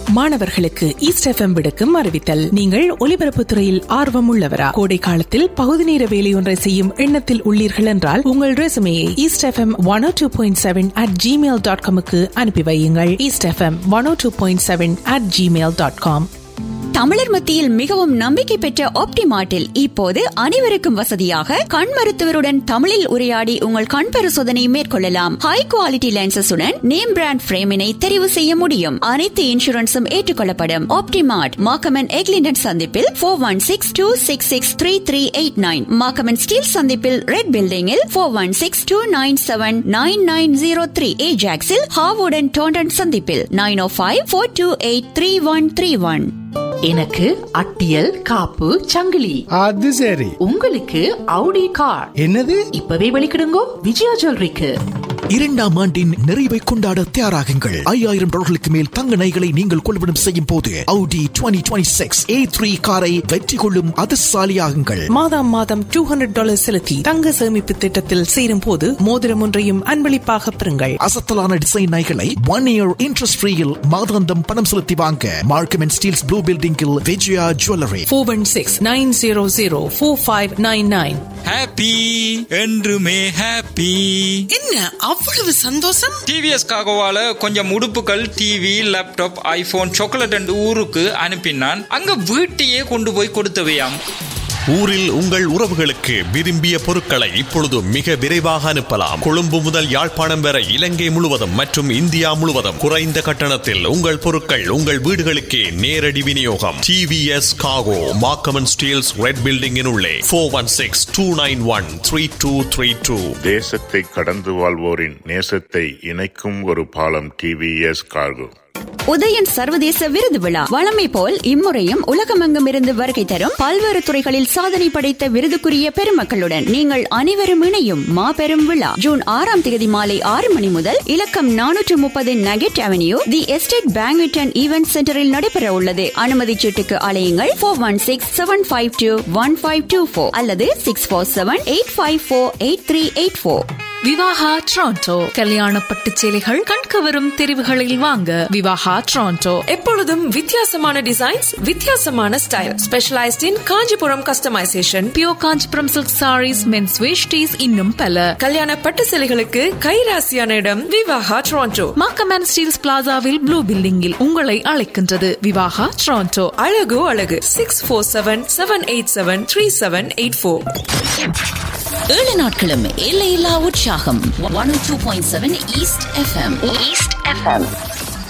மாணவர்களுக்கு east FM விடுக்கும் அறிவித்தல். நீங்கள் ஒலிபரப்புத் துறையில் ஆர்வம் உள்ளவரா? கோடை காலத்தில் பகுதி நேர வேலையொன்றை செய்யும் எண்ணத்தில் உள்ளீர்கள் என்றால் உங்கள் ரெசுமையை eastfm 102.7 @gmail.com அனுப்பி வையுங்கள். eastfm 102.7 @gmail.com. தமிழர் மத்தியில் மிகவும் நம்பிக்கை பெற்ற ஆப்டிமார்ட்டில் இப்போது அனைவருக்கும் வசதியாக கண் மருத்துவருடன் தமிழில் உரையாடி உங்கள் கண் பரிசோதனை மேற்கொள்ளலாம். ஹை குவாலிட்டி லென்சஸுடன் நேம் பிராண்ட் பிரேமினை தெரிவு செய்ய முடியும். அனைத்து இன்சூரன்ஸும் ஏற்றுக்கொள்ளப்படும். ஆப்டிமார்ட் மாக்கமன் எக்லிண்டன் சந்திப்பில் 416-266-3389, மாக்கமன் ஸ்டீல் சந்திப்பில் ரெட் பில்டிங்கில் 416-297-9903, ஏஜாக்ஸில் ஹாவுடன் டோண்டன் சந்திப்பில் 905-428-3131. எனக்கு அட்டியல் காப்பு சங்கிலி. அது சரி. உங்களுக்கு அவுடி கார். என்னது? இப்பவே வெளிக்கிடுங்கோ விஜயா ஜுவல்லரிக்கு. 2ஆம் ஆண்டின் நிறைவை கொண்டாட தயாராகுங்கள். $5000 மேல் தங்க நகைகளை நீங்கள் கொள்வனம் செய்யும் போது Audi 2026 A3 காரை வெற்றி கொள்ளும் அதிர்ஷ்டசாலியாகுங்கள். மாதம் $200 செலுத்தி தங்க சேமிப்பு திட்டத்தில் சேரும் போது மோதிரம் ஒன்றையும் அன்பளிப்பாக பெறுங்கள். அசத்தலான டிசைன் நகைகளை 1 year இன்ட்ரெஸ்ட் ஃப்ரீயில் மாதாந்தம் பணம் செலுத்தி வாங்க மார்க்கம் அண்ட் ஸ்டீல்ஸ் ப்ளூ பில்டிங்கில் விஜயா ஜுவல்லரி. 416-900-4599. ஹாப்பி என்றுமே ஹாப்பி. என்ன அவ்வளவு சந்தோஷம்? டிவிஎஸ் காகோவால கொஞ்சம் உடுப்புகள், TV, laptop, iPhone, chocolate and ஊருக்கு அனுப்பினான். அங்க வீட்டையே கொண்டு போய் கொடுத்தவையாம். ஊரில் உங்கள் உறவுகளுக்கு விரும்பிய பொருட்களை இப்பொழுது மிக விரைவாக அனுப்பலாம். கொழும்பு முதல் யாழ்ப்பாணம் வரை இலங்கை முழுவதும் மற்றும் இந்தியா முழுவதும் குறைந்த கட்டணத்தில் உங்கள் பொருட்கள் உங்கள் வீடுகளுக்கே நேரடி விநியோகம். டிவிஎஸ் காகோ மாக்கமன் ஸ்டீல்ஸ் ரெட் பில்டிங்கின் உள்ளே 416-291-3232. தேசத்தை கடந்து வாழ்வோரின் நேசத்தை இணைக்கும் ஒரு பாலம் டிவிஎஸ் கார்கோ. உதயன் சர்வதேச விருது விழா வழமை போல் இம்முறையும் உலகமெங்கும் இருந்து வருகை தரும் பல்வேறு துறைகளில் சாதனை படைத்த விருதுக்குரிய பெருமக்களுடன் நீங்கள் அனைவரும் இணையும் மாபெரும் விழா ஜூன் 6ஆம் தேதி மாலை 6 மணி முதல் இலக்கம் 430 nugget avenue the estate banquet and event சென்டரில் நடைபெற உள்ளது. அனுமதி சீட்டுக்கு அழையுங்கள் 416-752-1524 அல்லது 647-854-8384. விவாகா டொரண்டோ கல்யாண பட்டு சேலைகள் கண்கவரும் தெரிவுகளில் வாங்க விவாகா டொரண்டோ. எப்பொழுதும் வித்தியாசமான டிசைன்ஸ், வித்தியாசமான ஸ்டைல், ஸ்பெஷலைஸ்ட் இன் Kanchipuram customisation, pure Kanchipuram silk saris, men's veshtis, இன்னும் பல. கல்யாண பட்டு சேலைகளுக்கு கைராசியான இடம் விவாகா டொரண்டோ. மாக்கமன் ஸ்டீல்ஸ் பிளாசாவில் ப்ளூ பில்டிங்கில் உங்களை அழைக்கின்றது விவாகா டொரண்டோ. அழகு அழகு 647-787-3784. 7 நாட்களும் எல்லையில்லா உற்சாகம். 102.7 ஈஸ்ட் எஃப்எம்.